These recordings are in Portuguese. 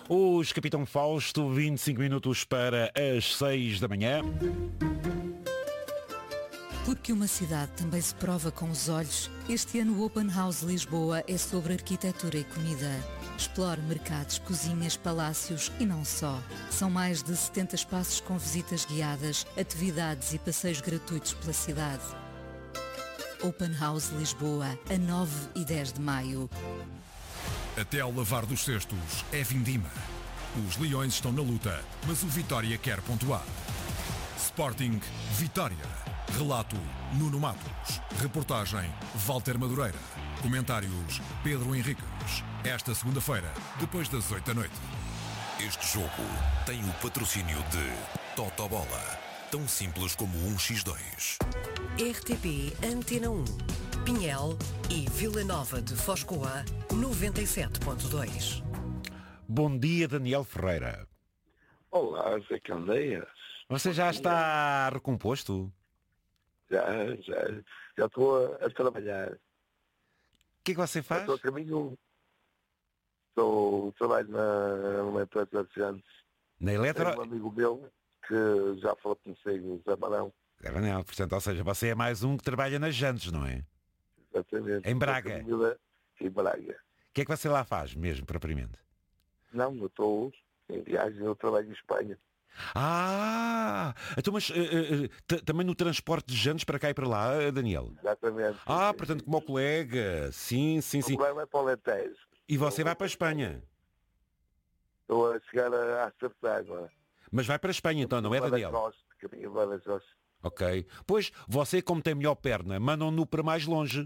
Os Capitão Fausto, 25 minutos para as 6 da manhã. Porque uma cidade também se prova com os olhos, este ano o Open House Lisboa é sobre arquitetura e comida. Explore mercados, cozinhas, palácios e não só. São mais de 70 espaços com visitas guiadas, atividades e passeios gratuitos pela cidade. Open House Lisboa, a 9 e 10 de maio. Até ao lavar dos cestos é vindima. Os Leões estão na luta, mas o Vitória quer pontuar. Sporting Vitória. Relato Nuno Matos. Reportagem Walter Madureira. Comentários Pedro Henriques. Esta segunda-feira, depois das 8 da noite. Este jogo tem o patrocínio de Totobola. Tão simples como 1x2. RTP Antena 1. Pinhel e Vila Nova de Foscoa, 97.2. Bom dia, Daniel Ferreira. Olá, Zé Candeias. Você já está recomposto? Já estou a trabalhar. O que é que você faz? Estou a caminho. Trabalho numa empresa de anos. Na Eletro... Tenho um amigo meu que já falou consigo, Zé Marão. Daniel, portanto, ou seja, você é mais um que trabalha nas jantes, não é? Exatamente. Em Braga. Em Braga. O que é que você lá faz mesmo, propriamente? Não, eu estou em viagem, eu trabalho em Espanha. Então, mas também no transporte de jantes para cá e para lá, Daniel? Exatamente. Portanto, como o colega. Sim. O colega vai para o Alentejo. E você vai para a Espanha? Estou a chegar a acertar agora. Mas vai para a Espanha então, não é, Daniel? Caminho Badajoz. Ok. Pois, você, como tem melhor perna, mandam-no para mais longe.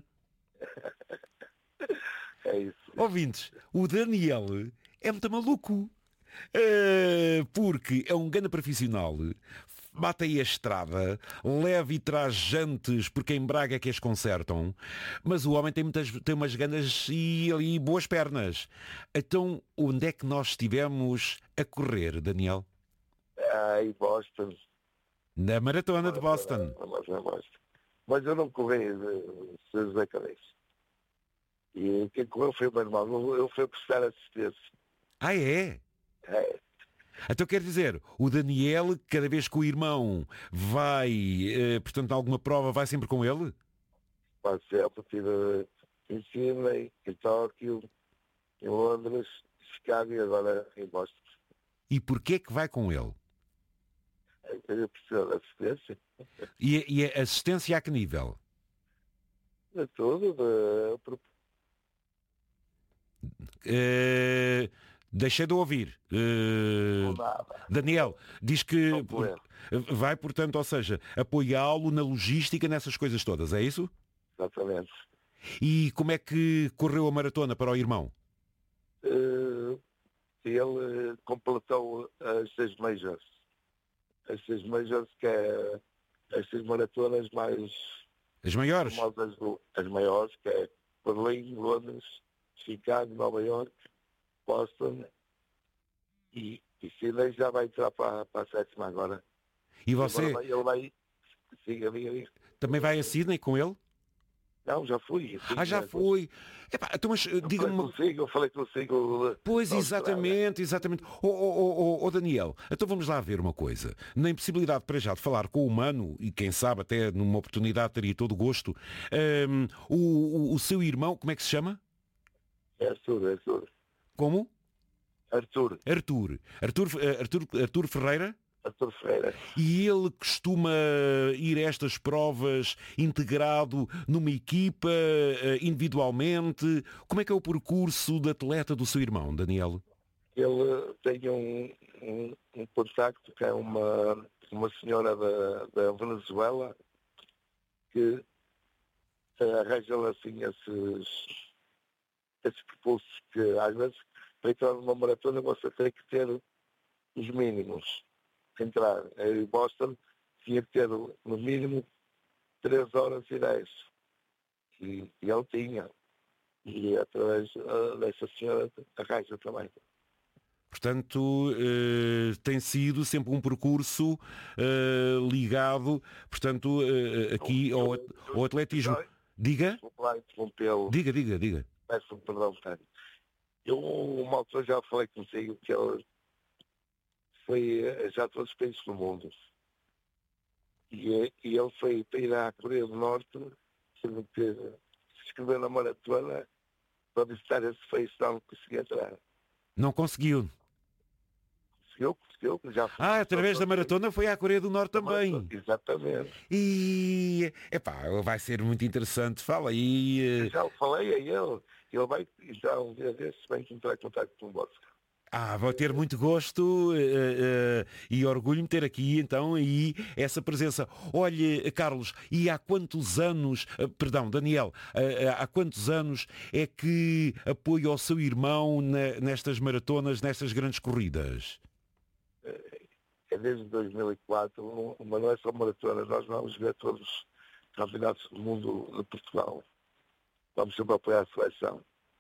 É isso. Ouvintes, o Daniel é muito maluco. Porque é um grande profissional, mata aí a estrada, leva e traz jantes, porque em Braga é que as consertam, mas o homem tem umas ganas e ali boas pernas. Então, onde é que nós estivemos a correr, Daniel? Em Boston. Na maratona de Boston. Mas eu não corri José Candeias. E quem correu foi o meu irmão. Eu fui prestar assistência. É? É. Então quer dizer, o Daniel, cada vez que o irmão vai, portanto, em alguma prova, vai sempre com ele? Pode ser, estive em Sydney, em Tóquio, em Londres, Chicago e agora em Boston. E porquê que vai com ele? Eu preciso de assistência. E a assistência a que nível? De tudo, Deixei de ouvir. Daniel, diz que vai, portanto, ou seja, apoiá-lo na logística, nessas coisas todas, é isso? Exatamente. E como é que correu a maratona para o irmão? Ele completou as 6 majors. As 6 majors, que é as 6 maratonas mais... As maiores? Famosas as maiores, que é Berlim, Londres, Chicago, Nova York, Boston e Sydney já vai entrar para a 7ª agora. E você? Ele vai... Siga. Também vai a Sydney com ele? Não, já fui. Já foi. Então, mas diga-me... Eu falei consigo. Pois, exatamente. Daniel, então vamos lá ver uma coisa. Na impossibilidade para já de falar com o humano, e quem sabe até numa oportunidade teria todo o gosto, o seu irmão, como é que se chama? É Arthur. Como? Arthur Ferreira? Arthur Ferreira. E ele costuma ir a estas provas integrado numa equipa, individualmente? Como é que é o percurso de atleta do seu irmão, Daniel? Ele tem um contacto que é uma senhora da Venezuela que arranja assim esses percursos que às vezes para entrar numa maratona você tem que ter os mínimos. Entrar em Boston tinha que ter no mínimo 3 horas e 10. E ele tinha. E através dessa senhora arranja também. Portanto, tem sido sempre um percurso ligado, portanto, aqui ao atletismo. Diga? Interrompê-lo. Diga. Peço perdão, Tânia. Eu, uma altura, já falei consigo que ele foi já a todos os países do mundo. E ele foi para ir à Coreia do Norte, sendo que se inscreveu na maratona para visitar esse país, não conseguia entrar. Não conseguiu. Conseguiu, já foi. Através da maratona foi à Coreia do Norte também. Exatamente. E, vai ser muito interessante. Fala aí. Já o falei a ele vai, já um dia desses, vem entrar em contato com você. Vou ter muito gosto e orgulho-me ter aqui então aí essa presença. Olha, Carlos, e há quantos anos, Daniel, há quantos anos é que apoia o seu irmão nestas maratonas, nestas grandes corridas? É desde 2004, mas não é só maratona, nós vamos ver todos os campeonatos do mundo de Portugal. Vamos sempre apoiar a seleção.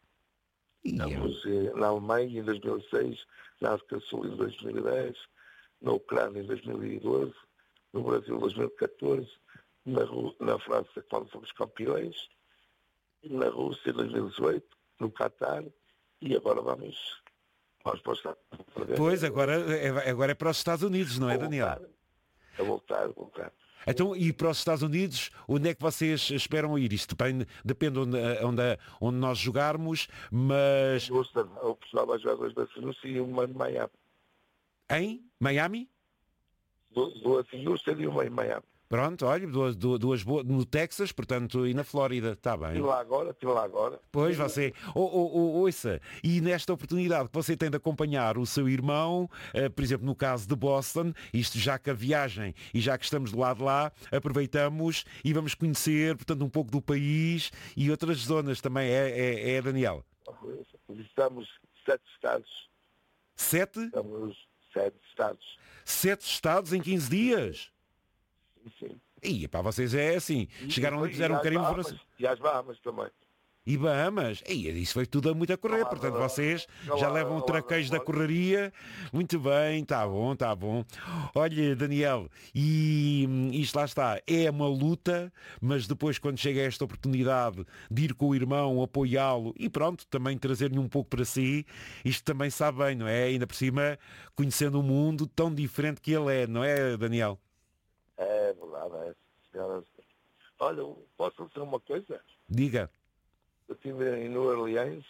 Estamos na Alemanha em 2006, na África do Sul em 2010, na Ucrânia em 2012, no Brasil em 2014, na França quando fomos campeões, na Rússia em 2018, no Qatar, e agora vamos para os Estados Unidos. Pois, agora é para os Estados Unidos, não é, Daniel? Voltar. Então, e para os Estados Unidos, onde é que vocês esperam ir? Isto depende onde nós jogarmos, mas... O pessoal vai jogar 2 vezes no Cio, uma em Miami. Em Miami? Duas em Houston e uma em Miami. Pronto, olha, duas boas no Texas, portanto, e na Flórida, está bem. Estive lá agora. Pois, você, ouça, e nesta oportunidade que você tem de acompanhar o seu irmão, por exemplo, no caso de Boston, isto já que a viagem, e já que estamos do lado de lá, aproveitamos e vamos conhecer, portanto, um pouco do país e outras zonas também, Daniel? Visitamos 7 estados. 7? Estamos 7 estados. 7 estados em 15 dias? Sim. E para vocês é assim, chegaram e fizeram um carimbo. E as Bahamas também. E Bahamas, isso foi tudo muito a correr, portanto vocês já levam o traquejo da correria. Muito bem, está bom. Olha, Daniel, e isto lá está, é uma luta, mas depois quando chega esta oportunidade de ir com o irmão, apoiá-lo e pronto, também trazer-lhe um pouco para si, isto também sabe bem, não é? Ainda por cima, conhecendo um mundo tão diferente que ele é, não é, Daniel? É verdade, senhoras. Olha, posso dizer uma coisa? Diga. Eu estive em New Orleans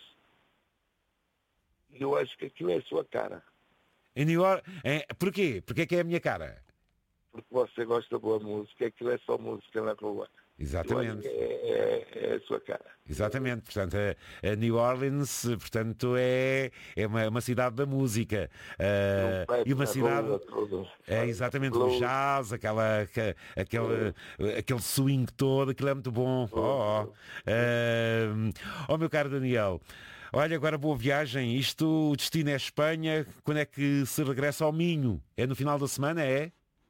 e eu acho que aquilo é a sua cara. Em New Orleans? Porquê? Porquê que é a minha cara? Porque você gosta de boa música, aquilo é só música na rua. Exatamente. É a sua cara. Exatamente, portanto, a New Orleans, portanto, é uma cidade da música. E uma cidade... É exatamente o jazz, aquele swing todo, aquilo é muito bom. Meu caro Daniel, olha, agora boa viagem. O destino é Espanha. Quando é que se regressa ao Minho? É no final da semana, é?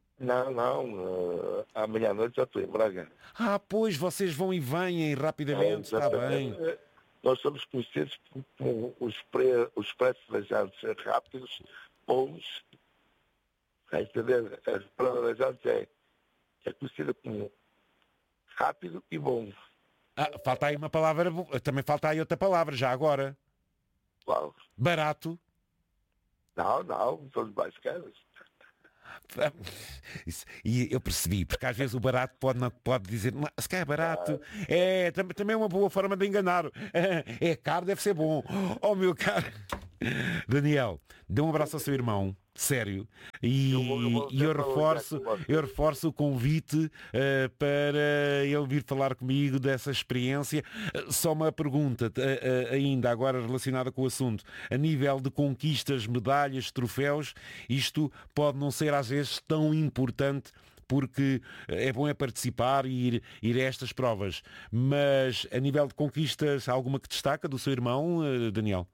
Não. Amanhã à noite já estou em Braga. Pois, vocês vão e vêm rapidamente, está bem. Nós somos conhecidos como os preços viajantes rápidos, bons. A entender? A palavra viajante é conhecida como rápido e bom. Falta aí uma palavra, também falta aí outra palavra, já agora. Qual? Barato. Não, são os mais caros. E eu percebi, porque às vezes o barato pode dizer, se calhar é barato, também é uma boa forma de enganar. É caro, deve ser bom. Meu caro Daniel, dê um abraço ao seu irmão, sério, e eu reforço o convite para ele vir falar comigo dessa experiência. Só uma pergunta ainda agora relacionada com o assunto: a nível de conquistas, medalhas, troféus, isto pode não ser às vezes tão importante, porque é bom participar e ir a estas provas, mas a nível de conquistas, há alguma que destaca do seu irmão, Daniel?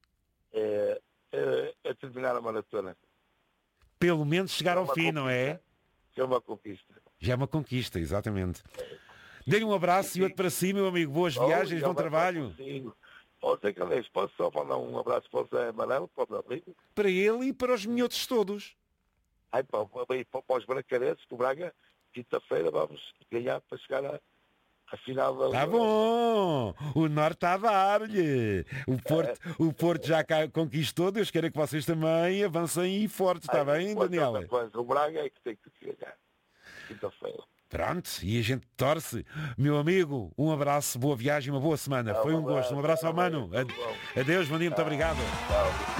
É terminar a maratona. Pelo menos chegar ao fim, não é? Já é uma conquista. Já é uma conquista, exatamente. Dê-lhe um abraço e outro para si, meu amigo. Boas viagens, bom trabalho. Posso só mandar um abraço para o Zé Amarelo, para o meu amigo? Para ele e para os minhotos todos. Para os bracarenses do Braga, quinta-feira vamos ganhar para chegar Afinal, Está bom, o Norte está a dar-lhe. O Porto já conquistou, Deus queira que vocês também avancem e forte, está bem, Daniela? O Braga é que tem que ganhar. Quinta-feira. Pronto, e a gente torce. Meu amigo, um abraço, boa viagem, uma boa semana. Foi um gosto. Um abraço ao Mano. Adeus, bom dia, muito obrigado.